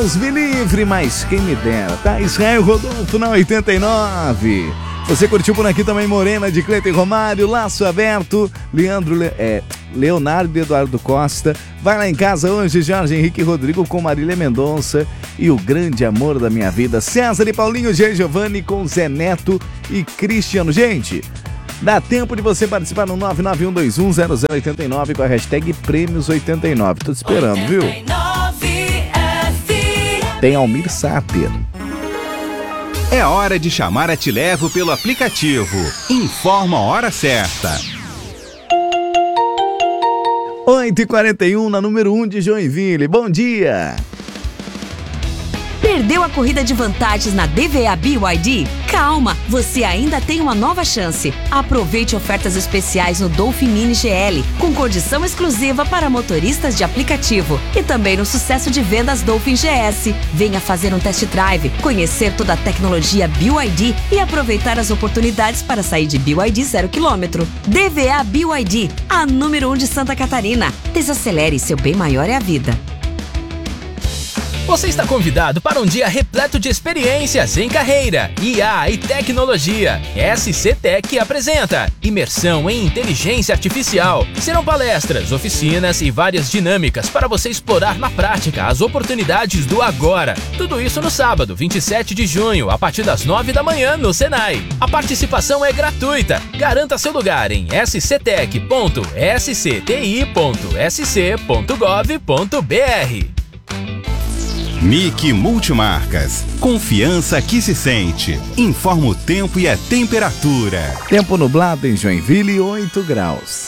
Deus me livre, mas quem me dera, tá? Israel Rodolfo na 89. Você curtiu por aqui também Morena de Cleiton e Romário, Laço Aberto, Leonardo e Eduardo Costa. Vai lá em casa hoje, Jorge Henrique Rodrigo com Marília Mendonça e o grande amor da minha vida, César e Paulinho G. Giovanni com Zé Neto e Cristiano. Gente, dá tempo de você participar no 991210089 com a hashtag Prêmios89. Tô te esperando, viu? Tem Almir Sater. É hora de chamar a Te Levo pelo aplicativo. Informa a hora certa. 8h41 na número 1 de Joinville. Bom dia! Perdeu a corrida de vantagens na DVA BYD? Calma, você ainda tem uma nova chance. Aproveite ofertas especiais no Dolphin Mini GL, com condição exclusiva para motoristas de aplicativo. E também no sucesso de vendas Dolphin GS. Venha fazer um test drive, conhecer toda a tecnologia BYD e aproveitar as oportunidades para sair de BYD 0 km. DVA BYD, a número 1 de Santa Catarina. Desacelere, seu bem maior é a vida. Você está convidado para um dia repleto de experiências em carreira, IA e tecnologia. SC Tech apresenta Imersão em Inteligência Artificial. Serão palestras, oficinas e várias dinâmicas para você explorar na prática as oportunidades do agora. Tudo isso no sábado, 27 de junho, a partir das 9 da manhã no Senai. A participação é gratuita. Garanta seu lugar em sctech.scti.sc.gov.br. MIC Multimarcas. Confiança que se sente. Informa o tempo e a temperatura. Tempo nublado em Joinville, 8 graus.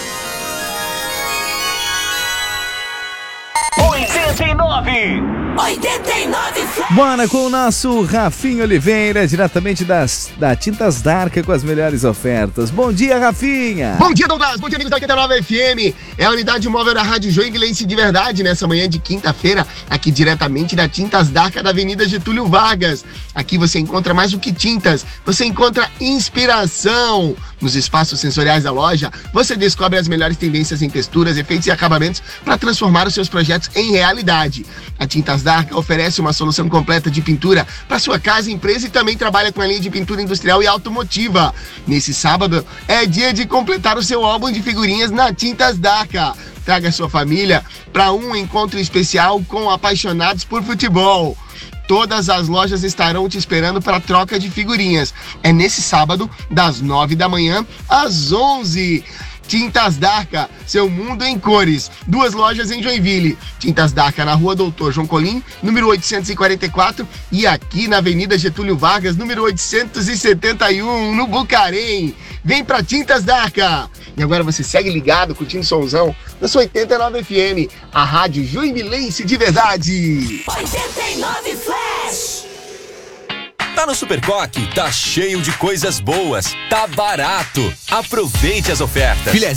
89 Bora com o nosso Rafinha Oliveira, diretamente da Tintas D'Arca com as melhores ofertas. Bom dia, Rafinha! Bom dia, Douglas! Bom dia, amigos da 89 FM! É a unidade móvel da Rádio Joinvilense de verdade, nessa manhã de quinta-feira, aqui diretamente da Tintas D'Arca da Avenida Getúlio Vargas. Aqui você encontra mais do que tintas, você encontra inspiração. Nos espaços sensoriais da loja, você descobre as melhores tendências em texturas, efeitos e acabamentos para transformar os seus projetos em realidade. A Tintas D'Arca oferece uma solução completa de pintura para sua casa, empresa e também trabalha com a linha de pintura industrial e automotiva. Nesse sábado é dia de completar o seu álbum de figurinhas na Tintas D'Arca. Traga sua família para um encontro especial com apaixonados por futebol. Todas as lojas estarão te esperando para troca de figurinhas. É nesse sábado, das 9 da manhã às 11. Tintas D'Arca, seu mundo em cores. 2 lojas em Joinville. Tintas D'Arca na Rua Doutor João Colim, número 844, e aqui na Avenida Getúlio Vargas, número 871, no Bucarém. Vem pra Tintas D'Arca. E agora você segue ligado, curtindo somzão da sua 89 FM, a rádio joinvilense de verdade. 89 Flash. Tá no Supercoque, tá cheio de coisas boas, tá barato. Aproveite as ofertas. Filézinho